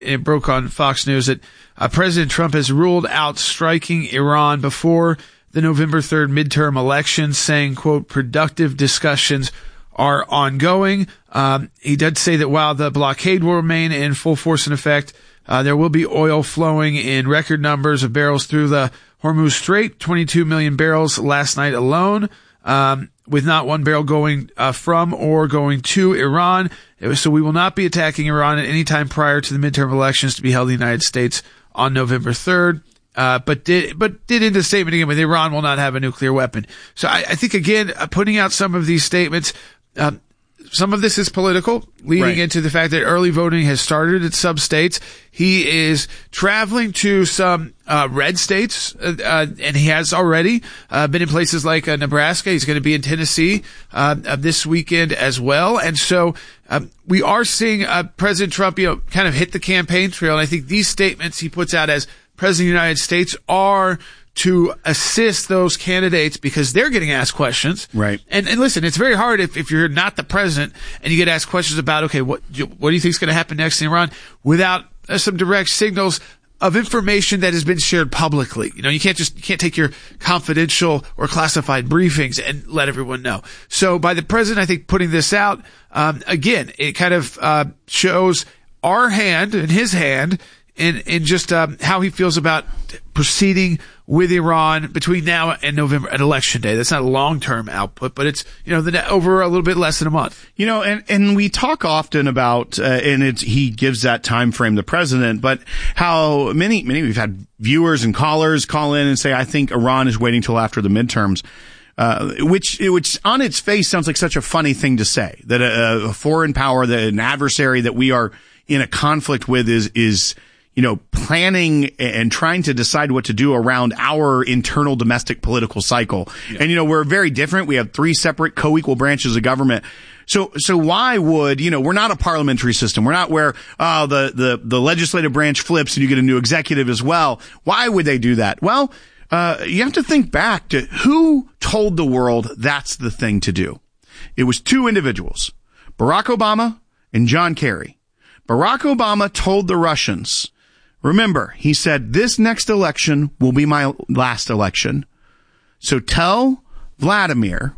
it broke on Fox News that President Trump has ruled out striking Iran before the November 3rd midterm elections, saying, quote, productive discussions are ongoing. He did say that while the blockade will remain in full force and effect, there will be oil flowing in record numbers of barrels through the Hormuz Strait, 22 million barrels last night alone, with not one barrel going from or going to Iran. So we will not be attacking Iran at any time prior to the midterm elections to be held in the United States on November 3rd. But did into a statement again with Iran will not have a nuclear weapon. So I think, again, putting out some of these statements, some of this is political, leading into the fact that early voting has started at some states. He is traveling to some red states, and he has already been in places like Nebraska. He's going to be in Tennessee this weekend as well. And so we are seeing President Trump, kind of hit the campaign trail. And I think these statements he puts out as President of the United States are to assist those candidates because they're getting asked questions. Right. And listen, it's very hard if you're not the president and you get asked questions about, okay, what do you think is going to happen next in Iran without some direct signals of information that has been shared publicly. You can't take your confidential or classified briefings and let everyone know. So by the president, I think putting this out, again, it kind of shows our hand and his hand in just how he feels about proceeding with Iran between now and November and election day. That's not a long-term output, but it's, over a little bit less than a month. And we talk often about, he gives that time frame, the president, but how many we've had viewers and callers call in and say, I think Iran is waiting till after the midterms. Which on its face sounds like such a funny thing to say, that a foreign power, that an adversary that we are in a conflict with is planning and trying to decide what to do around our internal domestic political cycle. Yeah. And, we're very different. We have 3 separate co-equal branches of government. So why would, we're not a parliamentary system. We're not where, the legislative branch flips and you get a new executive as well. Why would they do that? Well, you have to think back to who told the world that's the thing to do. It was 2 individuals, Barack Obama and John Kerry. Barack Obama told the Russians, remember, he said, this next election will be my last election. So tell Vladimir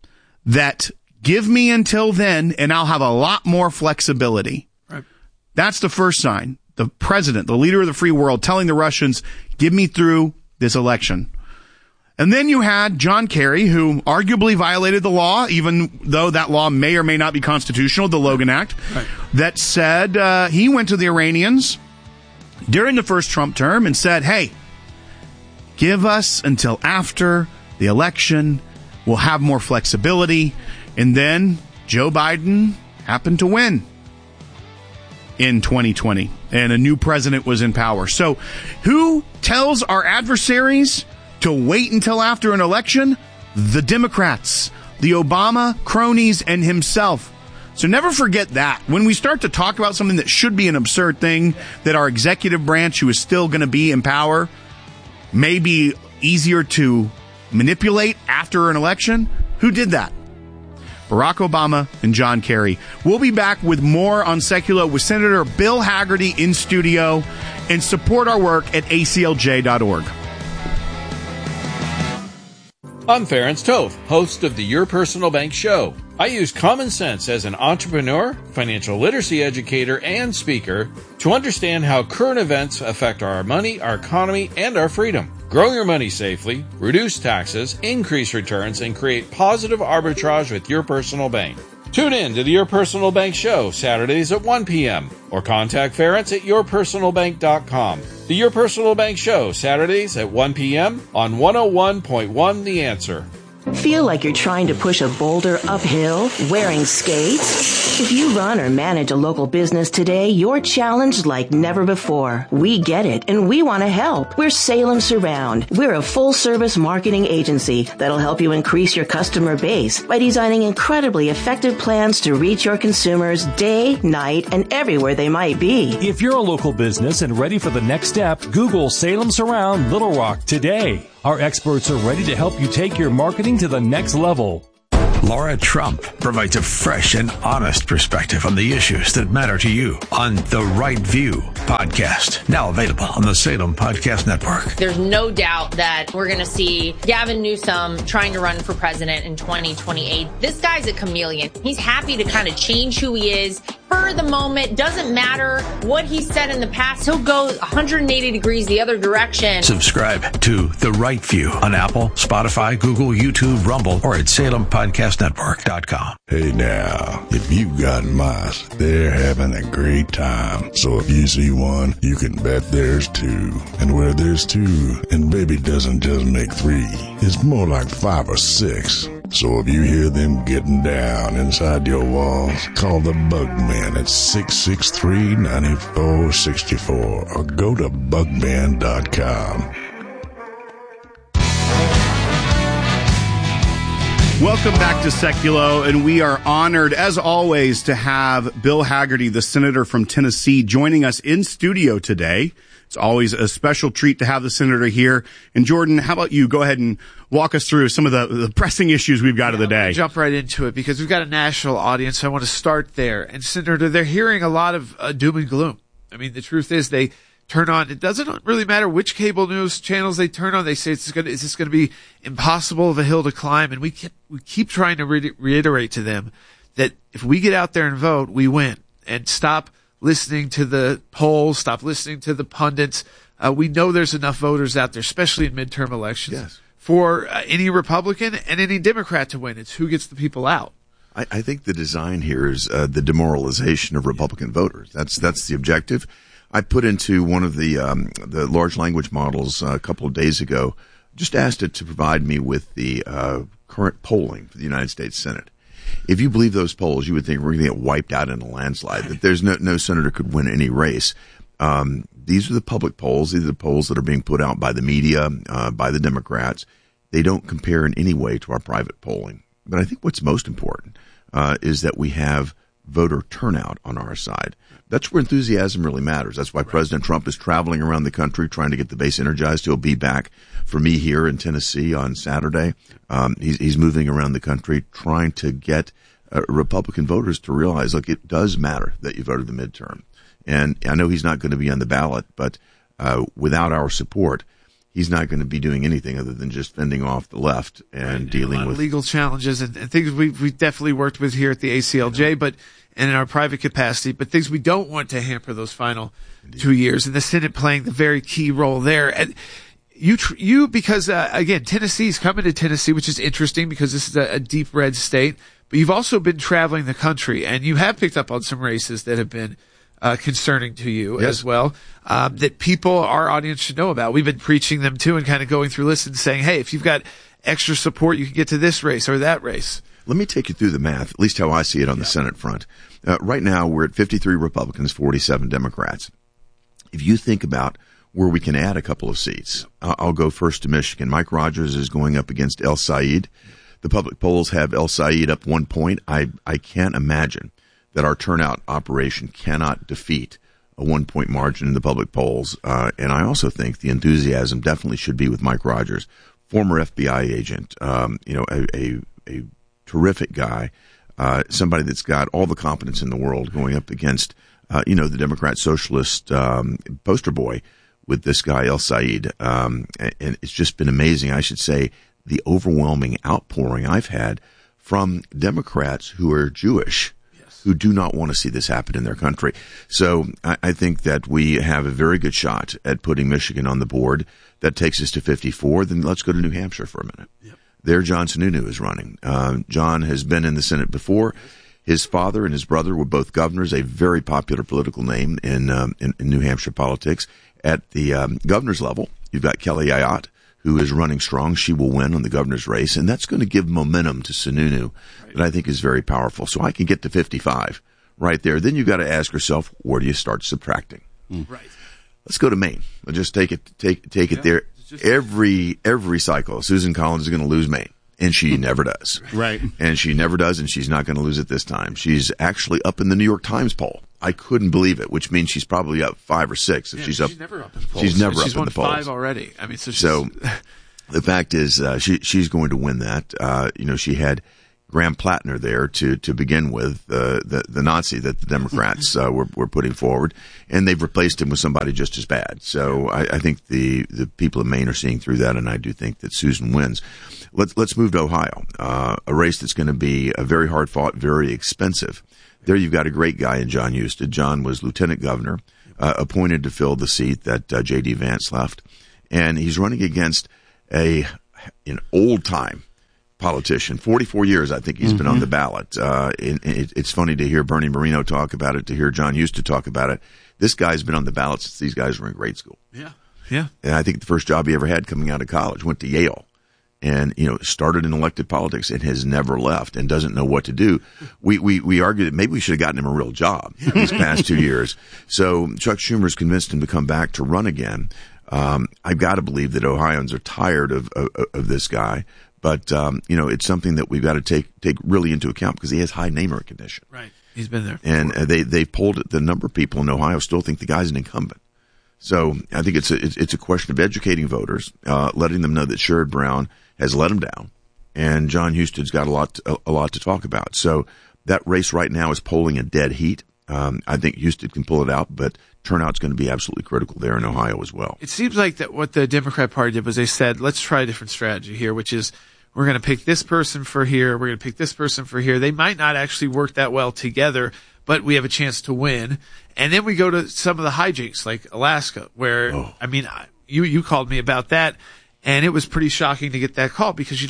that give me until then and I'll have a lot more flexibility. Right. That's the first sign. The president, the leader of the free world, telling the Russians, give me through this election. And then you had John Kerry, who arguably violated the law, even though that law may or may not be constitutional, the Logan Act, that said he went to the Iranians during the first Trump term and said, hey, give us until after the election. We'll have more flexibility. And then Joe Biden happened to win in 2020, and a new president was in power. So who tells our adversaries to wait until after an election? The Democrats, the Obama cronies, and himself. So never forget that. When we start to talk about something that should be an absurd thing, that our executive branch, who is still going to be in power, may be easier to manipulate after an election, who did that? Barack Obama and John Kerry. We'll be back with more on Secular with Senator Bill Hagerty in studio, and support our work at aclj.org. I'm Ferenc Toth, host of the Your Personal Bank Show. I use common sense as an entrepreneur, financial literacy educator, and speaker to understand how current events affect our money, our economy, and our freedom. Grow your money safely, reduce taxes, increase returns, and create positive arbitrage with Your Personal Bank. Tune in to the Your Personal Bank Show, Saturdays at 1 p.m. or contact Ferenc at yourpersonalbank.com. The Your Personal Bank Show, Saturdays at 1 p.m. on 101.1 The Answer. Feel like you're trying to push a boulder uphill wearing skates? If you run or manage a local business today, you're challenged like never before. We get it, and we want to help. We're Salem Surround. We're a full-service marketing agency that'll help you increase your customer base by designing incredibly effective plans to reach your consumers day, night, and everywhere they might be. If you're a local business and ready for the next step, Google Salem Surround Little Rock today. Our experts are ready to help you take your marketing to the next level. Laura Trump provides a fresh and honest perspective on the issues that matter to you on The Right View podcast, now available on the Salem Podcast Network. There's no doubt that we're going to see Gavin Newsom trying to run for president in 2028. This guy's a chameleon. He's happy to kind of change who he is for the moment. Doesn't matter what he said in the past. He'll go 180 degrees the other direction. Subscribe to The Right View on Apple, Spotify, Google, YouTube, Rumble, or at SalemPodcastNetwork.com. Hey now, if you've got mice, they're having a great time. So if you see one, you can bet there's two. And where there's two, and baby doesn't just make three, it's more like 5 or 6. So if you hear them getting down inside your walls, call the Bugman at 663-9464 or go to bugman.com. Welcome back to Seculo, and we are honored, as always, to have Bill Hagerty, the senator from Tennessee, joining us in studio today. It's always a special treat to have the senator here. And Jordan, how about you go ahead and walk us through some of the pressing issues we've got of the day? Jump right into it because we've got a national audience. I want to start there. And Senator, they're hearing a lot of doom and gloom. I mean, the truth is they turn on. It doesn't really matter which cable news channels they turn on. They say is this going to be impossible of a hill to climb? And we keep trying to reiterate to them that if we get out there and vote, we win. And stop listening to the polls, stop listening to the pundits. We know there's enough voters out there, especially in midterm elections, for any Republican and any Democrat to win. It's who gets the people out. I think the design here is the demoralization of Republican voters. That's the objective. I put into one of the large language models a couple of days ago, just asked it to provide me with the current polling for the United States Senate. If you believe those polls, you would think we're going to get wiped out in a landslide, that there's no senator could win any race. These are the public polls. These are the polls that are being put out by the media, by the Democrats. They don't compare in any way to our private polling. But I think what's most important is that we have voter turnout on our side. That's where enthusiasm really matters. That's why President Trump is traveling around the country trying to get the base energized. He'll be back for me here in Tennessee on Saturday. He's moving around the country trying to get Republican voters to realize, look, it does matter that you voted the midterm. And I know he's not going to be on the ballot, but without our support, he's not going to be doing anything other than just fending off the left and dealing with legal challenges and things we've definitely worked with here at the ACLJ, and in our private capacity, but things we don't want to hamper those final 2 years, and the Senate playing the very key role there. And because again, Tennessee's coming to Tennessee, which is interesting because this is a deep red state, but you've also been traveling the country and you have picked up on some races that have been concerning to you as well, that our audience should know about. We've been preaching them too and kind of going through lists and saying, hey, if you've got extra support, you can get to this race or that race. Let me take you through the math, at least how I see it on the Senate front. Right now, we're at 53 Republicans, 47 Democrats. If you think about where we can add a couple of seats, I'll go first to Michigan. Mike Rogers is going up against El Said. The public polls have El Said up 1 point. I can't imagine that our turnout operation cannot defeat a 1 point margin in the public polls. And I also think the enthusiasm definitely should be with Mike Rogers, former FBI agent, a terrific guy, somebody that's got all the competence in the world going up against, the Democrat socialist poster boy with this guy, El Said. And it's just been amazing. I should say the overwhelming outpouring I've had from Democrats who are Jewish, who do not want to see this happen in their country. So I think that we have a very good shot at putting Michigan on the board. That takes us to 54. Then let's go to New Hampshire for a minute. Yep. There, John Sununu is running. John has been in the Senate before. His father and his brother were both governors, a very popular political name in New Hampshire politics. At the governor's level, you've got Kelly Ayotte, who is running strong. She will win on the governor's race, and that's going to give momentum to Sununu that I think is very powerful. So I can get to 55 right there. Then you've got to ask yourself, where do you start subtracting? Right. Let's go to Maine. I'll just take it there. Every cycle, Susan Collins is going to lose Maine, and she never does. Right. And she never does, and she's not going to lose it this time. She's actually up in the New York Times poll. I couldn't believe it, which means she's probably up 5 or 6. If she's never up in the polls. She's never up in the polls. She's won 5 already. I mean, so the fact is, she's going to win that. She had Graham Plattner there to begin with, the Nazi that the Democrats were putting forward, and they've replaced him with somebody just as bad. So I think the people of Maine are seeing through that, and I do think that Susan wins. Let's move to Ohio, a race that's going to be a very hard fought, very expensive. There you've got a great guy in John Husted. John was lieutenant governor, appointed to fill the seat that J.D. Vance left, and he's running against an old-time politician. 44 years, I think he's been on the ballot. It's funny to hear Bernie Moreno talk about it, to hear John Husted talk about it. This guy's been on the ballot since these guys were in grade school. Yeah. And I think the first job he ever had coming out of college, went to Yale, and started in elected politics and has never left and doesn't know what to do. We argued that maybe we should have gotten him a real job these past 2 years. So Chuck Schumer's convinced him to come back to run again. I've got to believe that Ohioans are tired of this guy. But, it's something that we've got to take really into account because he has high name recognition. Right. He's been there. And they've polled it. The number of people in Ohio still think the guy's an incumbent. So I think it's a question of educating voters, letting them know that Sherrod Brown has let them down, and John Husted's got a lot to talk about. So that race right now is polling a dead heat. I think Husted can pull it out, but turnout's going to be absolutely critical there in Ohio as well. It seems like that what the Democrat Party did was they said, let's try a different strategy here, which is we're going to pick this person for here, we're going to pick this person for here. They might not actually work that well together, but we have a chance to win. And then we go to some of the hijinks like Alaska, where, you called me about that, and it was pretty shocking to get that call because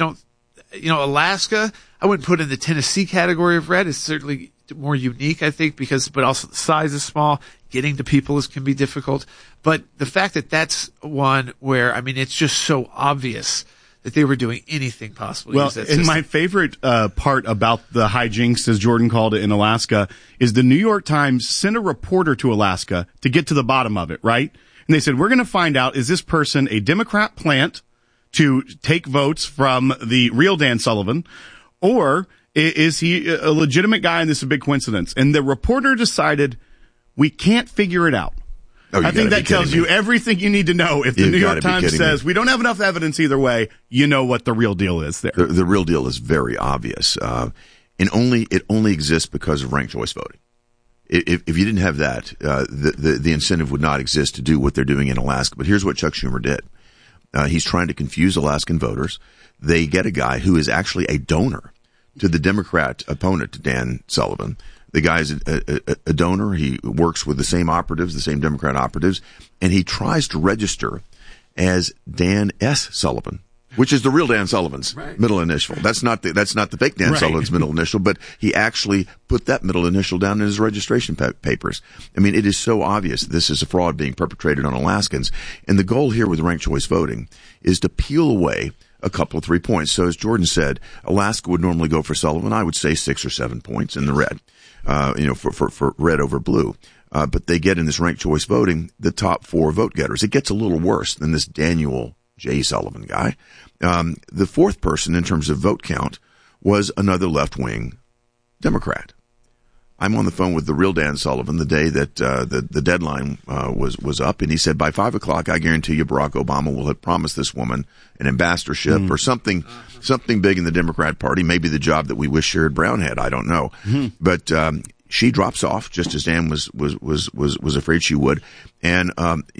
Alaska, I wouldn't put in the Tennessee category of red. It's certainly more unique, I think, but also the size is small. Getting to people can be difficult. But the fact that that's one where, it's just so obvious that they were doing anything possible. Well, and my favorite part about the hijinks, as Jordan called it in Alaska, is the New York Times sent a reporter to Alaska to get to the bottom of it, right? And they said, we're going to find out, is this person a Democrat plant to take votes from the real Dan Sullivan, or is he a legitimate guy and this is a big coincidence? And the reporter decided, we can't figure it out. I think that tells you everything you need to know. If the New York Times says we don't have enough evidence either way, you know what the real deal is there. The real deal is very obvious. And it only exists because of ranked choice voting. If you didn't have that, the incentive would not exist to do what they're doing in Alaska. But here's what Chuck Schumer did. He's trying to confuse Alaskan voters. They get a guy who is actually a donor to the Democrat opponent to Dan Sullivan. The guy's a donor. He works with the same operatives, the same Democrat operatives, and he tries to register as Dan S. Sullivan, which is the real Dan Sullivan's middle initial. That's not the fake Dan Sullivan's middle initial, but he actually put that middle initial down in his registration papers. It is so obvious this is a fraud being perpetrated on Alaskans. And the goal here with ranked choice voting is to peel away a couple of 3 points. So as Jordan said, Alaska would normally go for Sullivan. I would say 6 or 7 points in the red, for red over blue. But they get in this ranked choice voting the top 4 vote getters. It gets a little worse than this Daniel J. Sullivan guy. The fourth person in terms of vote count was another left-wing Democrat. I'm on the phone with the real Dan Sullivan the day that the deadline was up, and he said by 5 o'clock, I guarantee you Barack Obama will have promised this woman an ambassadorship or something big in the Democrat Party, maybe the job that we wish Sherrod Brown had. I don't know, but she drops off just as Dan was afraid she would, and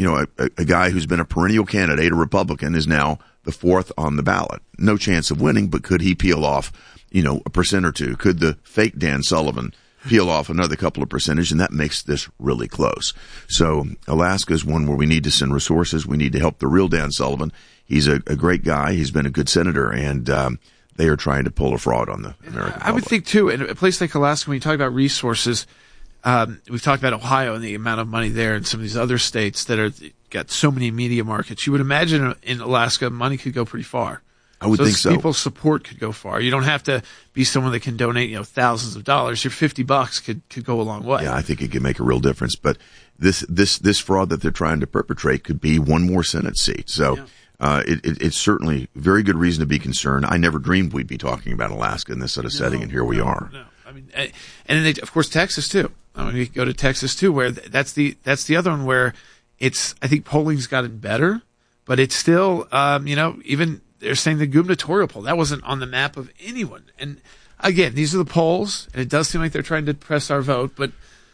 a guy who's been a perennial candidate, a Republican, is now the fourth on the ballot. No chance of winning, but could he peel off a percent or two? Could the fake Dan Sullivan peel off another couple of percentage, and that makes this really close. So Alaska is one where we need to send resources. We need to help the real Dan Sullivan. He's a great guy. He's been a good senator, and they are trying to pull a fraud on the American public. I would think, too, in a place like Alaska, when you talk about resources, we've talked about Ohio and the amount of money there and some of these other states that are got so many media markets. You would imagine in Alaska, money could go pretty far. I would think so. People's support could go far. You don't have to be someone that can donate, thousands of dollars. Your $50 could go a long way. Yeah, I think it could make a real difference. But this fraud that they're trying to perpetrate could be one more Senate seat. So it's certainly very good reason to be concerned. I never dreamed we'd be talking about Alaska in this sort of setting, and here we are. No. And then of course Texas too. We go to Texas too, where that's the other one where it's. I think polling's gotten better, but it's still even. They're saying the gubernatorial poll, that wasn't on the map of anyone. And again, these are the polls, and it does seem like they're trying to press our vote, but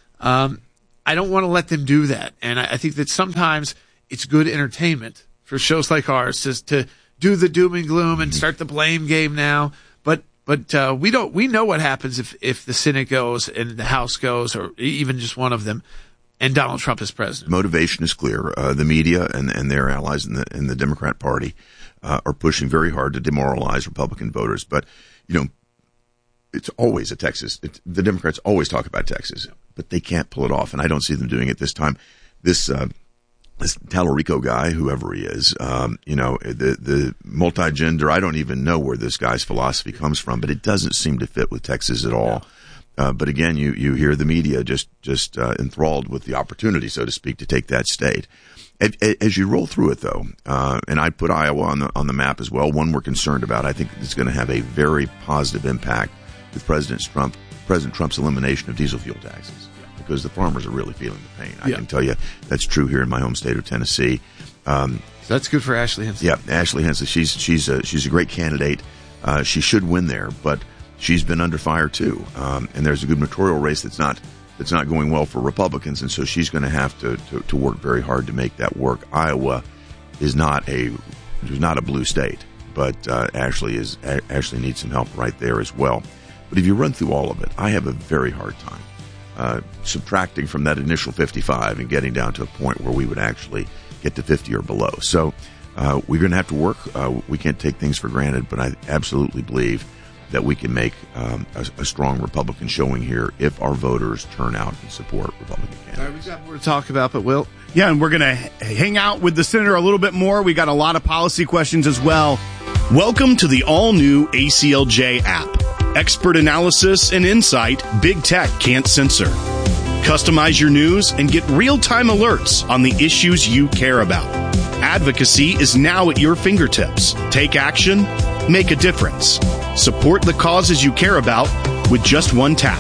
I don't want to let them do that. And I think that sometimes it's good entertainment for shows like ours to do the doom and gloom and start the blame game now. But we know what happens if the Senate goes and the House goes, or even just one of them, and Donald Trump is president. Motivation is clear. The media and their allies in the Democrat Party are pushing very hard to demoralize Republican voters. But, it's always a Texas. The Democrats always talk about Texas, but they can't pull it off, and I don't see them doing it this time. This Tallarico guy, whoever he is, the multi-gender, I don't even know where this guy's philosophy comes from, but it doesn't seem to fit with Texas at all. But again, you hear the media just enthralled with the opportunity, so to speak, to take that state. As you roll through it, though, and I put Iowa on the map as well, one we're concerned about. I think it's going to have a very positive impact with President Trump's elimination of diesel fuel taxes, because the farmers are really feeling the pain. I can tell you that's true here in my home state of Tennessee. So that's good for Ashley Henson. Yeah, Ashley Henson. She's a great candidate. She should win there, but she's been under fire too. And there's a gubernatorial race that's not going well for Republicans, and so she's going to have to work very hard to make that work. Iowa is not a blue state, but Ashley needs some help right there as well. But if you run through all of it, I have a very hard time subtracting from that initial 55 and getting down to a point where we would actually get to 50 or below. So we're going to have to work. We can't take things for granted, but I absolutely believe that we can make a strong Republican showing here if our voters turn out and support Republican candidates. All right, we've got more to talk about, but Will? Yeah, and we're going to hang out with the senator a little bit more. We got a lot of policy questions as well. Welcome to the all-new ACLJ app. Expert analysis and insight Big Tech can't censor. Customize your news and get real-time alerts on the issues you care about. Advocacy is now at your fingertips. Take action, make a difference. Support the causes you care about with just one tap.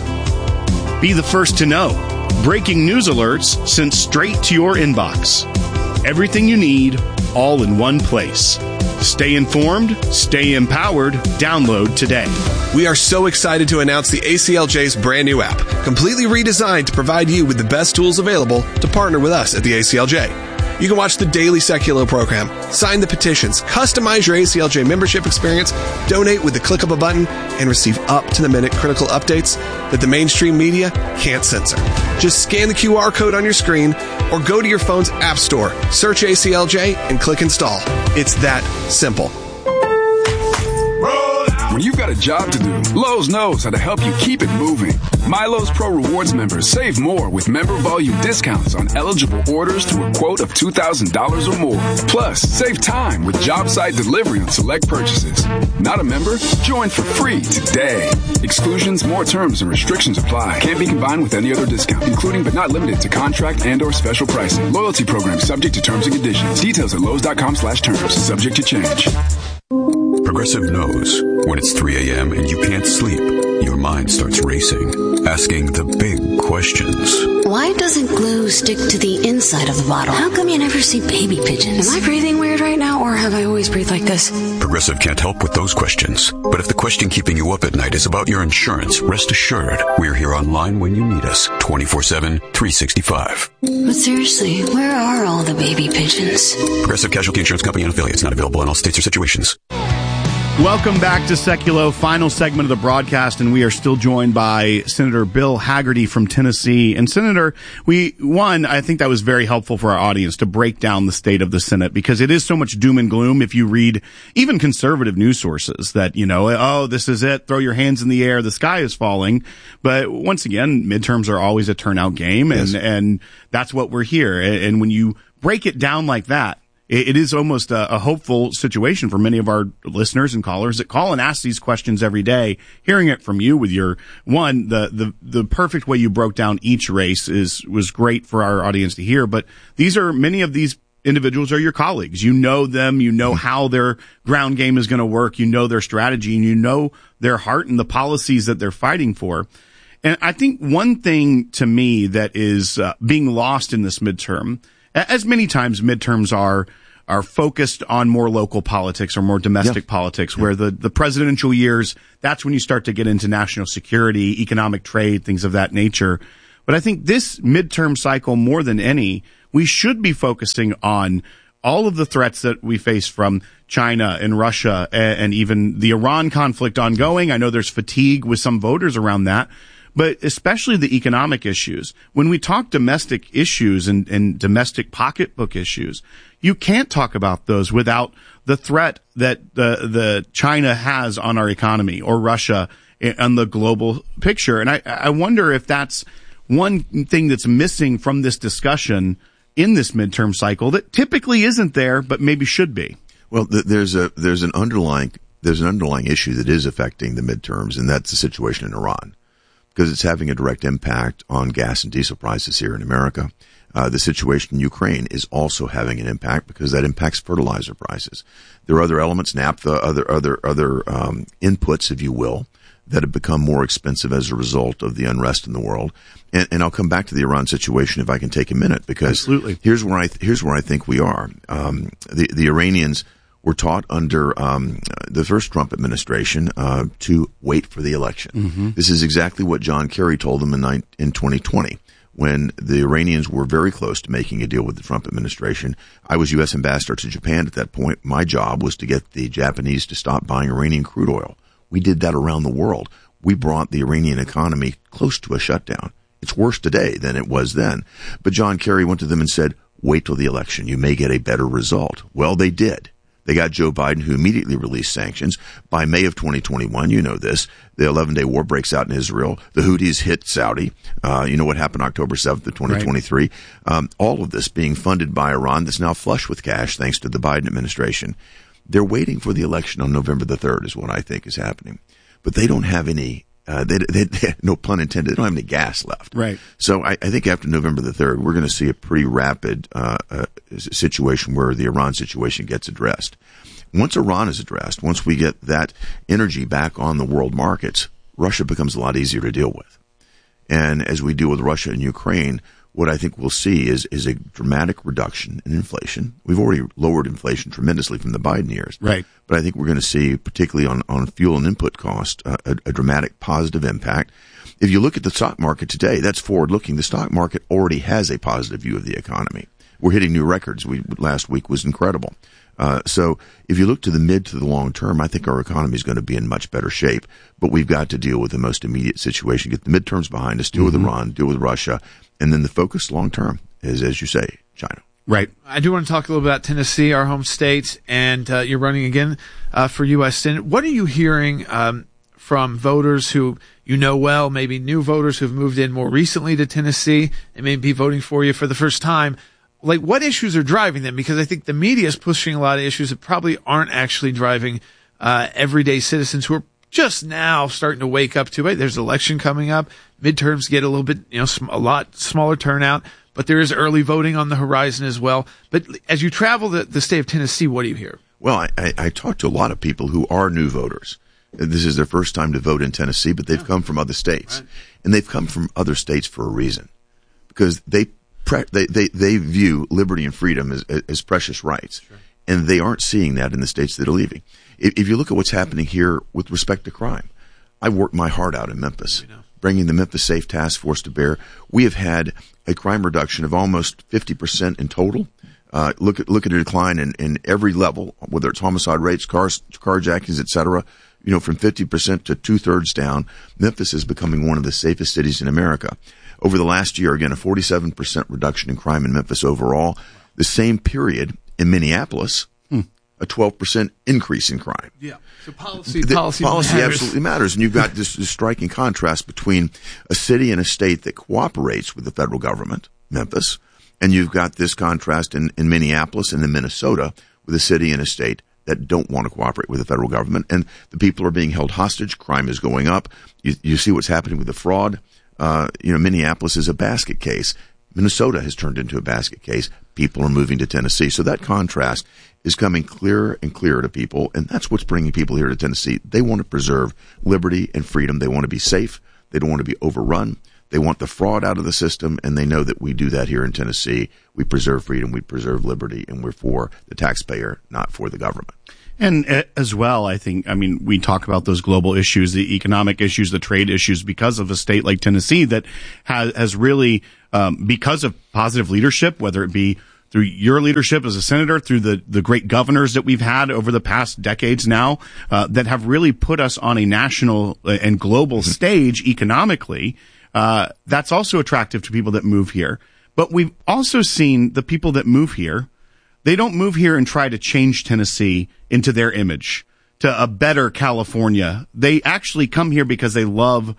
Be the first to know. Breaking news alerts sent straight to your inbox. Everything you need, all in one place. Stay informed, stay empowered. Download today. We are so excited to announce the ACLJ's brand new app, completely redesigned to provide you with the best tools available to partner with us at the ACLJ. You can watch the daily Seculo program, sign the petitions, customize your ACLJ membership experience, donate with the click of a button, and receive up-to-the-minute critical updates that the mainstream media can't censor. Just scan the QR code on your screen or go to your phone's app store, search ACLJ, and click install. It's that simple. When you've got a job to do, Lowe's knows how to help you keep it moving. My Lowe's Pro Rewards members save more with member volume discounts on eligible orders to a quote of $2,000 or more. Plus, save time with job site delivery on select purchases. Not a member? Join for free today. Exclusions, more terms, and restrictions apply. Can't be combined with any other discount, including but not limited to contract and/or special pricing. Loyalty program subject to terms and conditions. Details at Lowe's.com/terms. Subject to change. Progressive knows when it's 3 a.m. and you can't sleep, your mind starts racing, asking the big questions. Why doesn't glue stick to the inside of the bottle? How come you never see baby pigeons? Am I breathing weird right now, or have I always breathed like this? Progressive can't help with those questions. But if the question keeping you up at night is about your insurance, rest assured, we're here online when you need us, 24/7, 365. But seriously, where are all the baby pigeons? Progressive Casualty Insurance Company and affiliates, not available in all states or situations. Welcome back to Seculo, final segment of the broadcast, and we are still joined by Senator Bill Hagerty from Tennessee. And Senator, I think that was very helpful for our audience to break down the state of the Senate, because it is so much doom and gloom if you read even conservative news sources that, oh, this is it, throw your hands in the air, the sky is falling. But once again, midterms are always a turnout game, and that's what we're here. And when you break it down like that, it is almost a hopeful situation for many of our listeners and callers that call and ask these questions every day. Hearing it from you with your the perfect way you broke down each race was great for our audience to hear. But many of these individuals are your colleagues. You know them. You know how their ground game is going to work. You know their strategy, and you know their heart and the policies that they're fighting for. And I think one thing to me that is being lost in this midterm, as many times midterms are, are focused on more local politics or more domestic politics, where the presidential years, that's when you start to get into national security, economic trade, things of that nature. But I think this midterm cycle, more than any, we should be focusing on all of the threats that we face from China and Russia and even the Iran conflict ongoing. I know there's fatigue with some voters around that, but especially the economic issues. When we talk domestic issues and domestic pocketbook issues, you can't talk about those without the threat that the China has on our economy, or Russia on the global picture. And I wonder if that's one thing that's missing from this discussion in this midterm cycle that typically isn't there, but maybe should be. Well, there's an underlying issue that is affecting the midterms, and that's the situation in Iran, because it's having a direct impact on gas and diesel prices here in America. The situation in Ukraine is also having an impact because that impacts fertilizer prices. There are other elements, naphtha, other inputs, if you will, that have become more expensive as a result of the unrest in the world. And I'll come back to the Iran situation if I can take a minute, because absolutely. Here's where I think we are. The Iranians were taught under the first Trump administration to wait for the election. Mm-hmm. This is exactly what John Kerry told them in 2020. When the Iranians were very close to making a deal with the Trump administration. I was U.S. ambassador to Japan at that point. My job was to get the Japanese to stop buying Iranian crude oil. We did that around the world. We brought the Iranian economy close to a shutdown. It's worse today than it was then. But John Kerry went to them and said, wait till the election. You may get a better result. Well, they did. They got Joe Biden, who immediately released sanctions. By May of 2021, you know this, the 11-day war breaks out in Israel. The Houthis hit Saudi. You know what happened October 7th of 2023. Right. All of this being funded by Iran that's now flush with cash thanks to the Biden administration. They're waiting for the election on November the 3rd is what I think is happening. But they don't have any, no pun intended, they don't have any gas left. Right. So I think after November the 3rd, we're going to see a pretty rapid situation where the Iran situation gets addressed. Once Iran is addressed, once we get that energy back on the world markets, Russia becomes a lot easier to deal with. And as we deal with Russia and Ukraine, what I think we'll see is a dramatic reduction in inflation. We've already lowered inflation tremendously from the Biden years. Right. But I think we're going to see, particularly on fuel and input cost, a dramatic positive impact. If you look at the stock market today, that's forward-looking. The stock market already has a positive view of the economy. We're hitting new records. Last week was incredible. So if you look to the mid to the long term, I think our economy is going to be in much better shape. But we've got to deal with the most immediate situation, get the midterms behind us, deal with Iran, deal with Russia, and then the focus long term is, as you say, China. Right. I do want to talk a little about Tennessee, our home state, and you're running again for U.S. Senate. What are you hearing from voters who you know well, maybe new voters who've moved in more recently to Tennessee and may be voting for you for the first time? Like, what issues are driving them? Because I think the media is pushing a lot of issues that probably aren't actually driving everyday citizens who are just now starting to wake up to it. There's an election coming up. Midterms get a little bit, a lot smaller turnout, but there is early voting on the horizon as well. But as you travel the state of Tennessee, what do you hear? Well, I talk to a lot of people who are new voters. This is their first time to vote in Tennessee, but they've come from other states. Right. And they've come from other states for a reason, because they view liberty and freedom as precious rights. Sure. And they aren't seeing that in the states that are leaving. If you look at what's happening here with respect to crime, I've worked my heart out in Memphis, bringing the Memphis Safe Task Force to bear. We have had a crime reduction of almost 50% in total. Look at a decline in every level, whether it's homicide rates, carjackings, et cetera. From 50% to 2/3 down. Memphis is becoming one of the safest cities in America. Over the last year, again, a 47% reduction in crime in Memphis overall. The same period in Minneapolis, a 12% increase in crime. Yeah. So policy absolutely matters. And you've got this striking contrast between a city and a state that cooperates with the federal government, Memphis, and you've got this contrast in Minneapolis and in Minnesota with a city and a state that don't want to cooperate with the federal government. And the people are being held hostage. Crime is going up. You see what's happening with the fraud. Minneapolis is a basket case. Minnesota has turned into a basket case. People are moving to Tennessee. So that contrast is coming clearer and clearer to people, and that's what's bringing people here to Tennessee. They want to preserve liberty and freedom. They want to be safe. They don't want to be overrun. They want the fraud out of the system, and they know that we do that here in Tennessee. We preserve freedom, we preserve liberty, and we're for the taxpayer, not for the government. And as well, we talk about those global issues, the economic issues, the trade issues, because of a state like Tennessee that has really, because of positive leadership, whether it be through your leadership as a senator, through the great governors that we've had over the past decades now, that have really put us on a national and global stage economically. That's also attractive to people that move here. But we've also seen the people that move here, they don't move here and try to change Tennessee into their image, to a better California. They actually come here because they love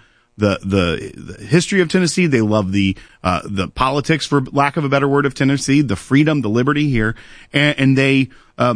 the history of Tennessee. They love the politics, for lack of a better word, of Tennessee, the freedom, the liberty here, and they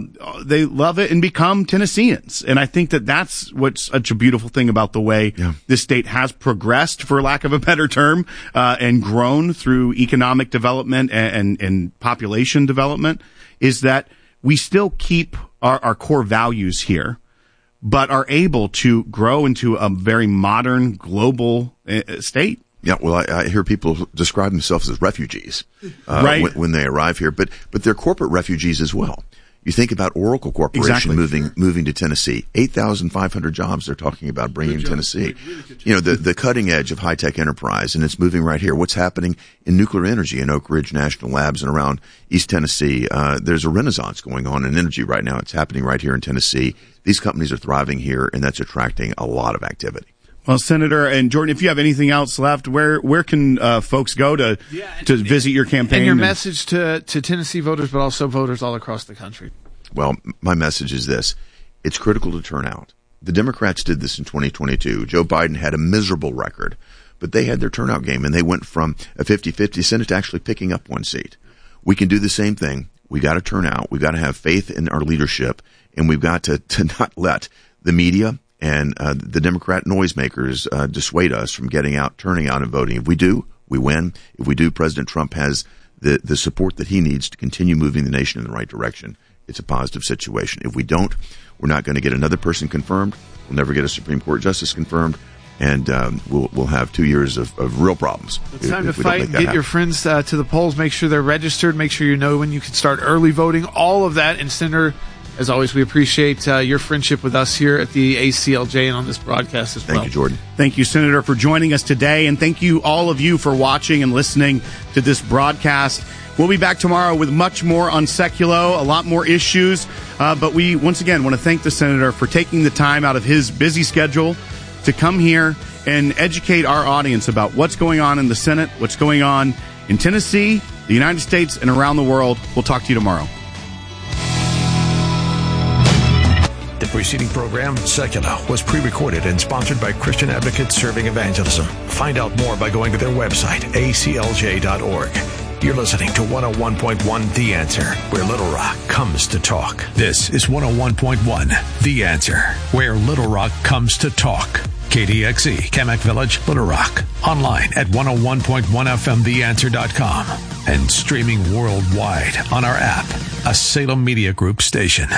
love it and become Tennesseans. And I think that that's what's such a beautiful thing about the way this state has progressed, for lack of a better term, and grown through economic development and population development, is that we still keep our core values here, but are able to grow into a very modern global state. Yeah, well, I hear people describe themselves as refugees right. when they arrive here, but they're corporate refugees as well. You think about Oracle Corporation moving to Tennessee. 8,500 jobs they're talking about bringing to Tennessee. Really the cutting edge of high-tech enterprise, and it's moving right here. What's happening in nuclear energy in Oak Ridge National Labs and around East Tennessee? There's a renaissance going on in energy right now. It's happening right here in Tennessee. These companies are thriving here, and that's attracting a lot of activity. Well, Senator and Jordan, if you have anything else left, where can folks go to visit your campaign? And your message to Tennessee voters, but also voters all across the country. Well, my message is this. It's critical to turn out. The Democrats did this in 2022. Joe Biden had a miserable record, but they had their turnout game, and they went from a 50-50 Senate to actually picking up one seat. We can do the same thing. We got to turn out. We've got to have faith in our leadership, and we've got to not let the media and the Democrat noisemakers dissuade us from getting out, turning out, and voting. If we do, we win. If we do, President Trump has the support that he needs to continue moving the nation in the right direction. It's a positive situation. If we don't, we're not going to get another person confirmed. We'll never get a Supreme Court justice confirmed, and we'll have 2 years of real problems. It's time to fight. Get your friends to the polls. Make sure they're registered. Make sure you know when you can start early voting. All of that. And Senator, as always, we appreciate your friendship with us here at the ACLJ and on this broadcast as well. Thank you, Jordan. Thank you, Senator, for joining us today. And thank you, all of you, for watching and listening to this broadcast. We'll be back tomorrow with much more on Seculo, a lot more issues. But we, once again, want to thank the Senator for taking the time out of his busy schedule to come here and educate our audience about what's going on in the Senate, what's going on in Tennessee, the United States, and around the world. We'll talk to you tomorrow. The preceding program, Secular, was pre-recorded and sponsored by Christian Advocates Serving Evangelism. Find out more by going to their website, aclj.org. You're listening to 101.1 The Answer, where Little Rock comes to talk. This is 101.1 The Answer, where Little Rock comes to talk. KDXE, Kamak Village, Little Rock. Online at 101.1fmtheanswer.com and streaming worldwide on our app, a Salem Media Group station.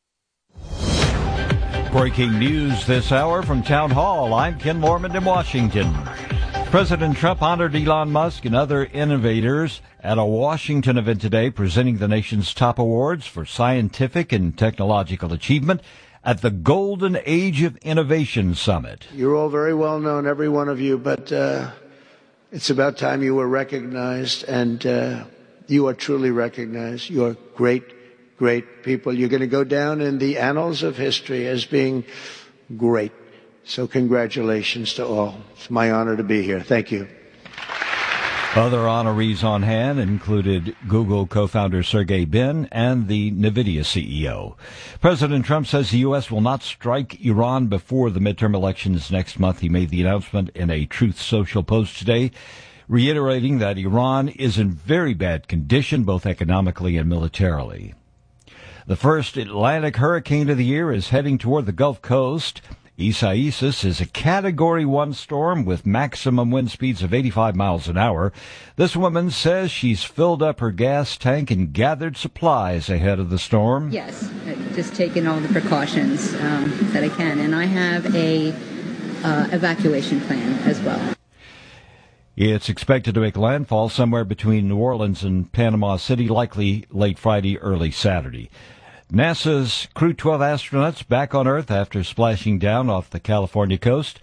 Breaking news this hour from Town Hall. I'm Ken Lorman in Washington. President Trump honored Elon Musk and other innovators at a Washington event today, presenting the nation's top awards for scientific and technological achievement at the Golden Age of Innovation Summit. You're all very well known, every one of you, but it's about time you were recognized, and you are truly recognized. You are great people. You're going to go down in the annals of history as being great. So congratulations to all. It's my honor to be here. Thank you. Other honorees on hand included Google co-founder Sergey Brin and the NVIDIA CEO. President Trump says the U.S. will not strike Iran before the midterm elections next month. He made the announcement in a Truth Social post today, reiterating that Iran is in very bad condition, both economically and militarily. The first Atlantic hurricane of the year is heading toward the Gulf Coast. Isaias is a Category 1 storm with maximum wind speeds of 85 miles an hour. This woman says she's filled up her gas tank and gathered supplies ahead of the storm. Yes, just taking all the precautions that I can. And I have a evacuation plan as well. It's expected to make landfall somewhere between New Orleans and Panama City, likely late Friday, early Saturday. NASA's Crew 12 astronauts back on Earth after splashing down off the California coast.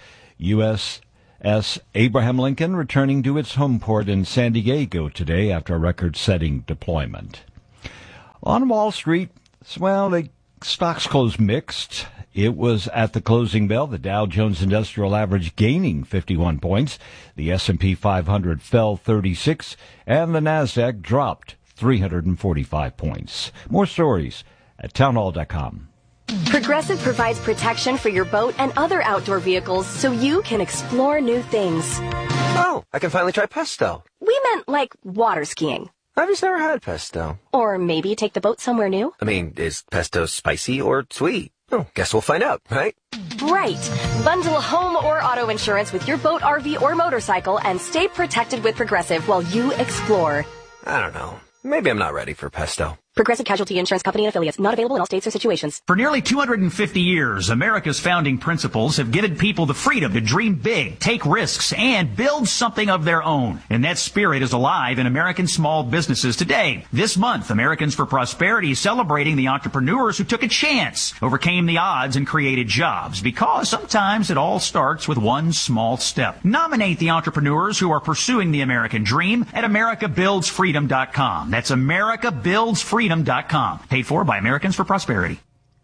USS Abraham Lincoln returning to its home port in San Diego today after a record-setting deployment. On Wall Street, well, the stocks closed mixed. It was at the closing bell, the Dow Jones Industrial Average gaining 51 points. The S&P 500 fell 36, and the Nasdaq dropped 345 points. More stories at townhall.com. Progressive provides protection for your boat and other outdoor vehicles so you can explore new things. Oh, I can finally try pesto. We meant like water skiing. I've just never had pesto. Or maybe take the boat somewhere new. I mean, is pesto spicy or sweet? Oh, guess we'll find out, right? Right. Bundle home or auto insurance with your boat, RV, or motorcycle and stay protected with Progressive while you explore. I don't know. Maybe I'm not ready for pesto. Progressive Casualty Insurance Company and Affiliates. Not available in all states or situations. For nearly 250 years, America's founding principles have given people the freedom to dream big, take risks, and build something of their own. And that spirit is alive in American small businesses today. This month, Americans for Prosperity is celebrating the entrepreneurs who took a chance, overcame the odds, and created jobs. Because sometimes it all starts with one small step. Nominate the entrepreneurs who are pursuing the American dream at AmericaBuildsFreedom.com. That's AmericaBuildsFreedom.com. Paid for by Americans for Prosperity.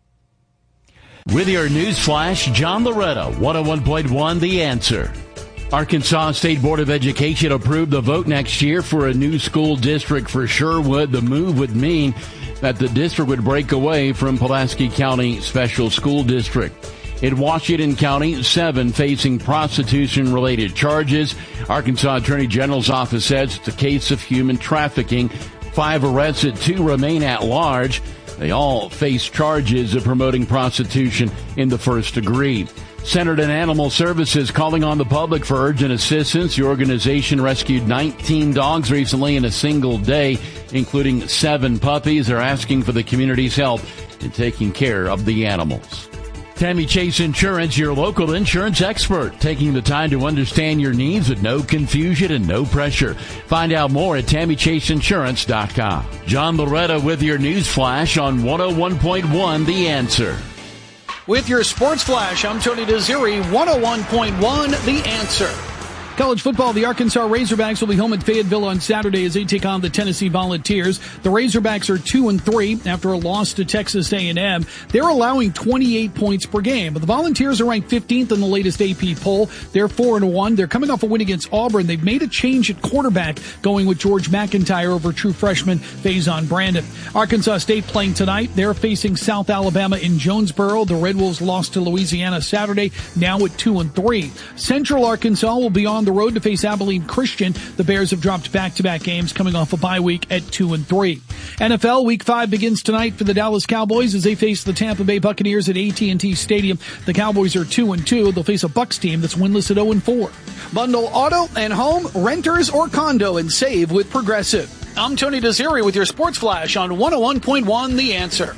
With your news flash, John Loretta, 101.1 The Answer. Arkansas State Board of Education approved the vote next year for a new school district for Sherwood. The move would mean that the district would break away from Pulaski County Special School District. In Washington County, 7 facing prostitution-related charges. Arkansas Attorney General's office says it's a case of human trafficking. 5 arrested, 2 remain at large. They all face charges of promoting prostitution in the first degree. Centerton Animal Services calling on the public for urgent assistance. The organization rescued 19 dogs recently in a single day, including 7 puppies. They're asking for the community's help in taking care of the animals. Tammy Chase Insurance, your local insurance expert, taking the time to understand your needs with no confusion and no pressure. Find out more at TammyChaseInsurance.com. John Loretta with your news flash on 101.1 The Answer. With your sports flash, I'm Tony Desiri, 101.1 The Answer. College football, the Arkansas Razorbacks will be home at Fayetteville on Saturday as they take on the Tennessee Volunteers. The Razorbacks are 2-3 after a loss to Texas A&M. They're allowing 28 points per game, but the Volunteers are ranked 15th in the latest AP poll. They're 4-1. They're coming off a win against Auburn. They've made a change at quarterback, going with George McIntyre over true freshman Faison Brandon. Arkansas State playing tonight. They're facing South Alabama in Jonesboro. The Red Wolves lost to Louisiana Saturday, now at 2-3. Central Arkansas will be on the road to face Abilene Christian. The Bears have dropped back-to-back games coming off a bye week at 2-3. NFL Week 5 begins tonight for the Dallas Cowboys as they face the Tampa Bay Buccaneers at AT&T Stadium. The Cowboys are 2-2. They'll face a Bucs team that's winless at 0-4. Bundle auto and home, renters, or condo and save with Progressive. I'm Tony Desiri with your Sports Flash on 101.1 The Answer.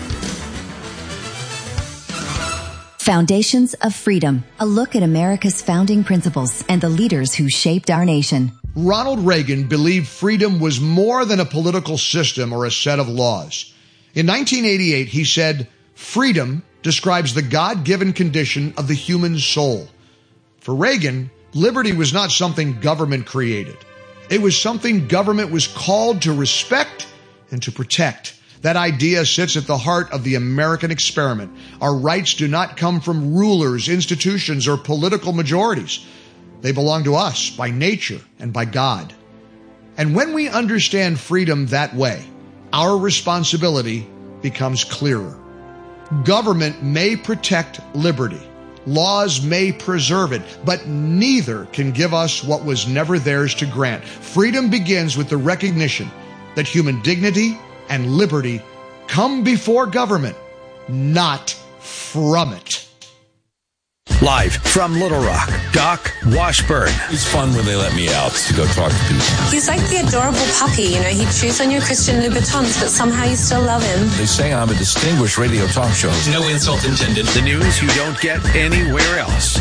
Foundations of Freedom, a look at America's founding principles and the leaders who shaped our nation. Ronald Reagan believed freedom was more than a political system or a set of laws. In 1988, he said, "Freedom describes the God-given condition of the human soul." For Reagan, liberty was not something government created. It was something government was called to respect and to protect. That idea sits at the heart of the American experiment. Our rights do not come from rulers, institutions, or political majorities. They belong to us by nature and by God. And when we understand freedom that way, our responsibility becomes clearer. Government may protect liberty. Laws may preserve it, but neither can give us what was never theirs to grant. Freedom begins with the recognition that human dignity and liberty come before government, not from it. Live from Little Rock, Doc Washburn. It's fun when they let me out to go talk to people. He's like the adorable puppy, you know. He chews on your Christian Louboutins, but somehow you still love him. They say I'm a distinguished radio talk show. No insult intended. The news you don't get anywhere else.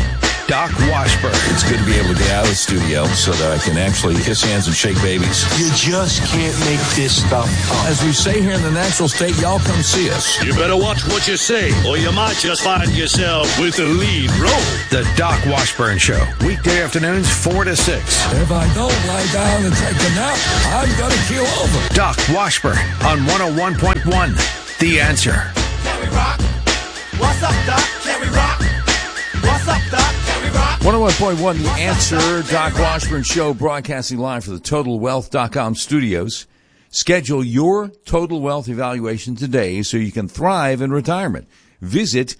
Doc Washburn. It's good to be able to get out of the studio so that I can actually kiss hands and shake babies. You just can't make this stuff up. As we say here in the natural state, y'all come see us. You better watch what you say, or you might just find yourself with the lead role. The Doc Washburn Show. Weekday afternoons 4 to 6. If I don't lie down and take a nap, I'm going to keel over. Doc Washburn on 101.1. The Answer. Can we rock? What's up, Doc? Can we rock? What's up, Doc? Can we rock? 101.1 The Answer. Doc Washburn Show broadcasting live for the TotalWealth.com studios. Schedule your Total Wealth evaluation today so you can thrive in retirement. Visit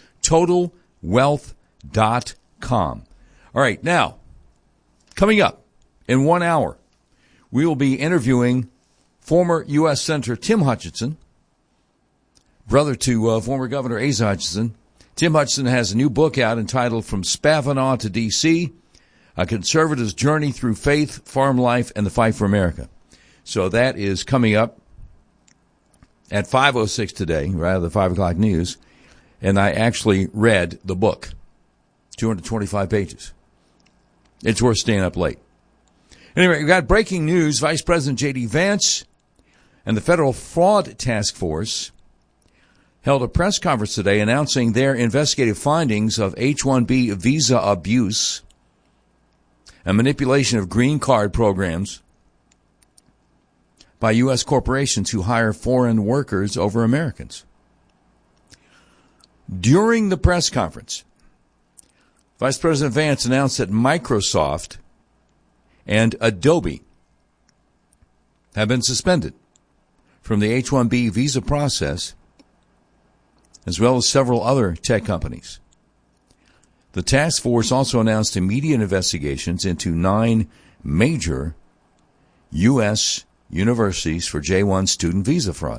TotalWealth.com. All right, now, coming up in 1 hour, we will be interviewing former U.S. Senator Tim Hutchinson, brother to former Governor Asa Hutchinson. Tim Hutchinson has a new book out entitled From Spavanaugh to D.C., A Conservative's Journey Through Faith, Farm Life, and the Fight for America. So that is coming up at 5:06 today, right, the 5 o'clock news. And I actually read the book, 225 pages. It's worth staying up late. Anyway, we've got breaking news. Vice President J.D. Vance and the Federal Fraud Task Force held a press conference today announcing their investigative findings of H-1B visa abuse and manipulation of green card programs by U.S. corporations who hire foreign workers over Americans. During the press conference, Vice President Vance announced that Microsoft and Adobe have been suspended from the H-1B visa process, as well as several other tech companies. The task force also announced immediate investigations into 9 major U.S. universities for J-1 student visa fraud.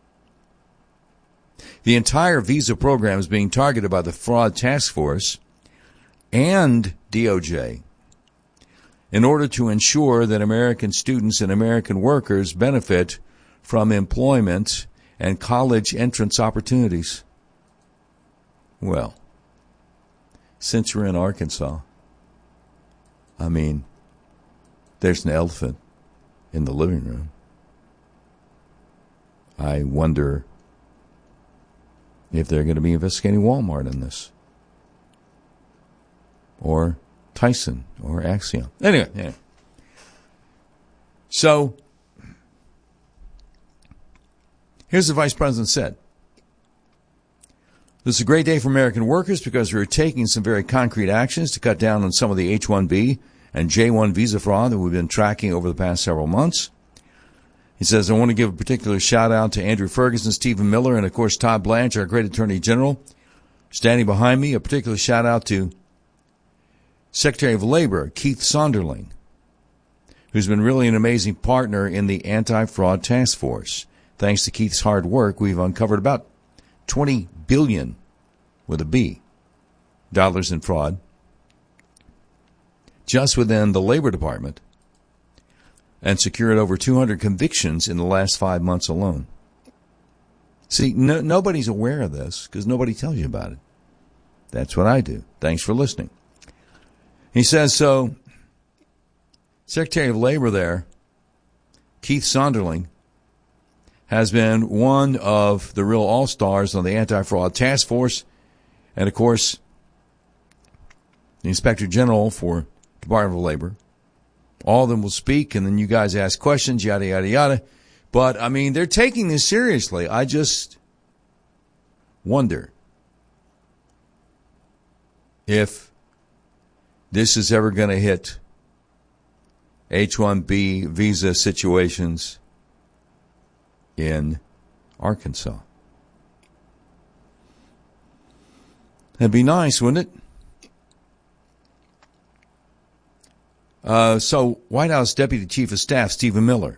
The entire visa program is being targeted by the Fraud Task Force and DOJ in order to ensure that American students and American workers benefit from employment and college entrance opportunities. Well, since you're in Arkansas, I mean, there's an elephant in the living room. I wonder if they're going to be investigating Walmart in this, or Tyson, or Axiom. Anyway. So, here's the Vice President said. This is a great day for American workers because we're taking some very concrete actions to cut down on some of the H-1B and J-1 visa fraud that we've been tracking over the past several months. He says, I want to give a particular shout out to Andrew Ferguson, Stephen Miller, and of course Todd Blanche, our great Attorney General, standing behind me. A particular shout out to Secretary of Labor, Keith Sonderling, who's been really an amazing partner in the Anti-Fraud Task Force. Thanks to Keith's hard work, we've uncovered about $20 billion, with a B, dollars in fraud just within the Labor Department, and secured over 200 convictions in the last 5 months alone. See, nobody's aware of this because nobody tells you about it. That's what I do. Thanks for listening. He says, so, Secretary of Labor there, Keith Sonderling, has been one of the real all-stars on the Anti-Fraud Task Force, and of course, the Inspector General for Department of Labor. All of them will speak, and then you guys ask questions, yada, yada, yada. But, I mean, they're taking this seriously. I just wonder if this is ever going to hit H-1B visa situations in Arkansas. That'd be nice, wouldn't it? So, White House Deputy Chief of Staff Stephen Miller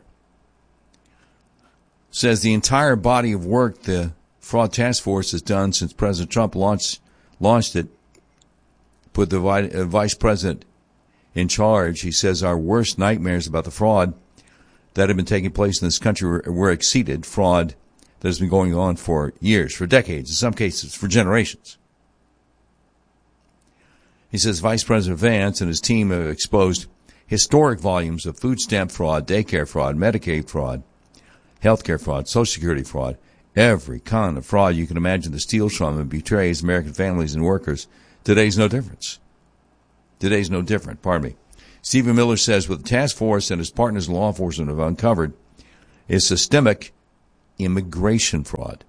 says the entire body of work the Fraud Task Force has done since President Trump launched it, put the Vice President in charge. He says our worst nightmares about the fraud that have been taking place in this country were exceeded. Fraud that has been going on for years, for decades, in some cases for generations. He says Vice President Vance and his team have exposed historic volumes of food stamp fraud, daycare fraud, Medicaid fraud, healthcare fraud, Social Security fraud, every kind of fraud you can imagine that steals from and betrays American families and workers. Today's no different. Stephen Miller says what the task force and his partners in law enforcement have uncovered is systemic immigration fraud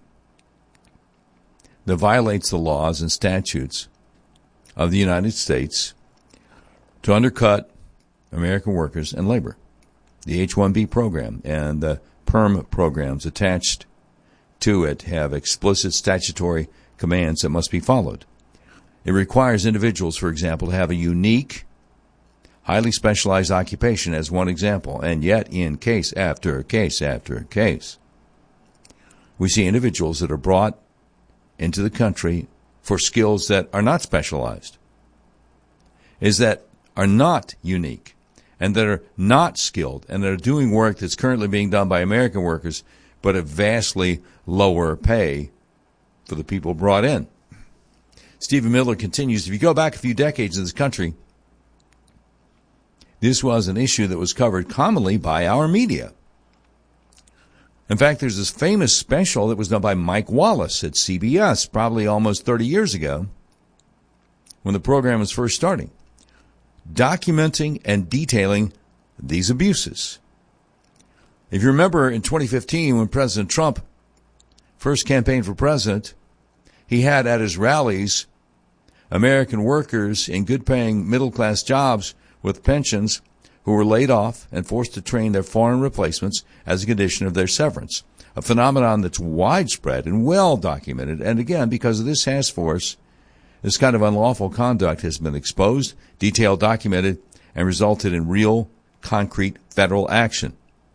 that violates the laws and statutes of the United States to undercut American workers and labor. The H-1B program and the PERM programs attached to it have explicit statutory commands that must be followed. It requires individuals, for example, to have a unique, highly specialized occupation as one example, and yet in case after case after case, we see individuals that are brought into the country for skills that are not specialized, that are not unique, and that are not skilled, and that are doing work that's currently being done by American workers, but at vastly lower pay for the people brought in. Stephen Miller continues, if you go back a few decades in this country, this was an issue that was covered commonly by our media. In fact, there's this famous special that was done by Mike Wallace at CBS probably almost 30 years ago when the program was first starting, documenting and detailing these abuses. If you remember in 2015 when President Trump first campaigned for president, he had at his rallies American workers in good-paying middle-class jobs with pensions who were laid off and forced to train their foreign replacements as a condition of their severance, a phenomenon that's widespread and well documented. And again, because of this task force, this kind of unlawful conduct has been exposed, detailed, documented, and resulted in real, concrete federal action.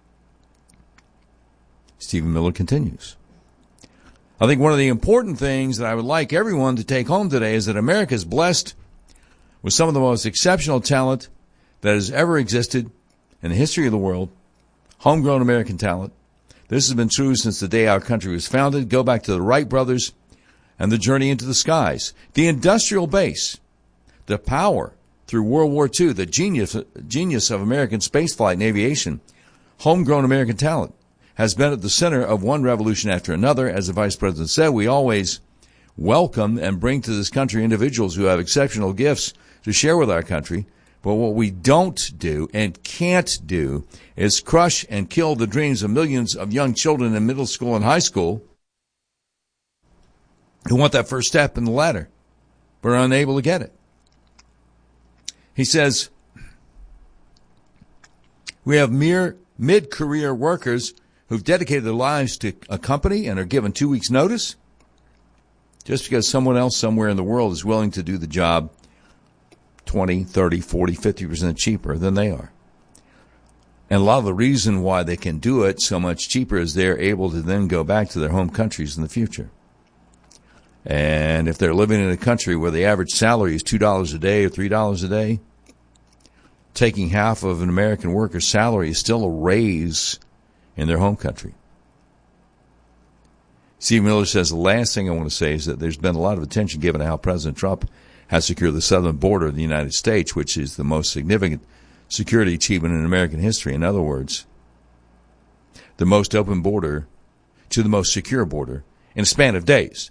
Stephen Miller continues. I think one of the important things that I would like everyone to take home today is that America is blessed with some of the most exceptional talent that has ever existed in the history of the world, homegrown American talent. This has been true since the day our country was founded. Go back to the Wright brothers and the journey into the skies. The industrial base, the power through World War II, the genius of American spaceflight and aviation, homegrown American talent has been at the center of one revolution after another. As the Vice President said, we always welcome and bring to this country individuals who have exceptional gifts to share with our country. But what we don't do and can't do is crush and kill the dreams of millions of young children in middle school and high school who want that first step in the ladder but are unable to get it. He says, we have mere mid-career workers who've dedicated their lives to a company and are given 2 weeks' notice just because someone else somewhere in the world is willing to do the job 20, 30, 40, 50% cheaper than they are. And a lot of the reason why they can do it so much cheaper is they're able to then go back to their home countries in the future. And if they're living in a country where the average salary is $2 a day or $3 a day, taking half of an American worker's salary is still a raise in their home country. Steve Miller says the last thing I want to say is that there's been a lot of attention given to how President Trump has secured the southern border of the United States, which is the most significant security achievement in American history. In other words, the most open border to the most secure border in a span of days.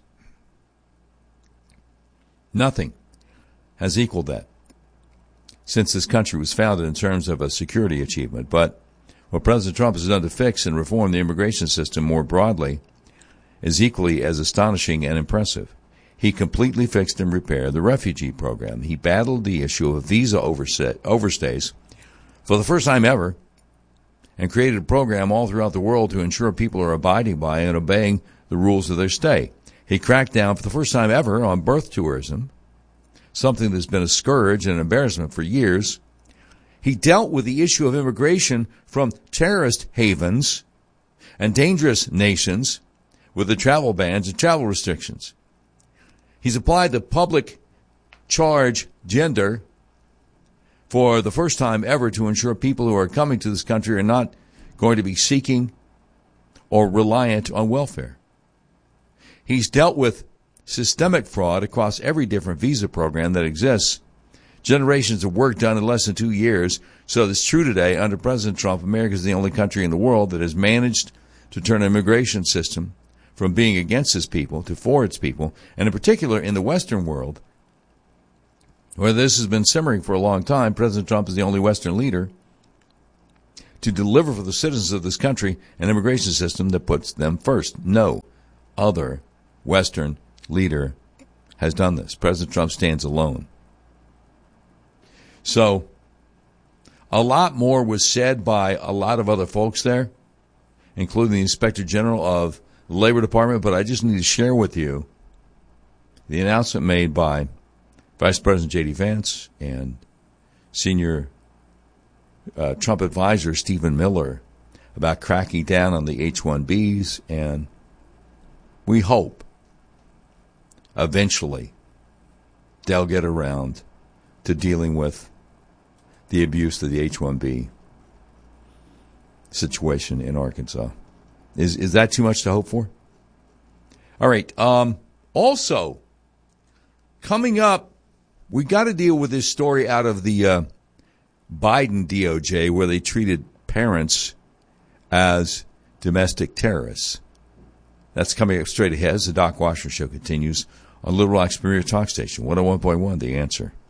Nothing has equaled that since this country was founded in terms of a security achievement. But what President Trump has done to fix and reform the immigration system more broadly is equally as astonishing and impressive. He completely fixed and repaired the refugee program. He battled the issue of visa overstays for the first time ever and created a program all throughout the world to ensure people are abiding by and obeying the rules of their stay. He cracked down for the first time ever on birth tourism, something that's been a scourge and an embarrassment for years. He dealt with the issue of immigration from terrorist havens and dangerous nations with the travel bans and travel restrictions. He's applied the public charge gender for the first time ever to ensure people who are coming to this country are not going to be seeking or reliant on welfare. He's dealt with systemic fraud across every different visa program that exists. Generations of work done in less than 2 years. So it's true today, under President Trump, America is the only country in the world that has managed to turn an immigration system from being against its people to for its people, and in particular in the Western world, where this has been simmering for a long time. President Trump is the only Western leader to deliver for the citizens of this country an immigration system that puts them first. No other Western leader has done this. President Trump stands alone. So, a lot more was said by a lot of other folks there, including the Inspector General of the Labor Department, but I just need to share with you the announcement made by Vice President J.D. Vance and Senior Trump advisor Stephen Miller about cracking down on the H-1Bs, and we hope eventually they'll get around to dealing with the abuse of the H-1B situation in Arkansas. Is that too much to hope for? All right. Also, coming up, we got to deal with this story out of the Biden DOJ where they treated parents as domestic terrorists. That's coming up straight ahead as the Doc Washington Show continues on Little Rock's Premier Talk Station, 101.1, The Answer.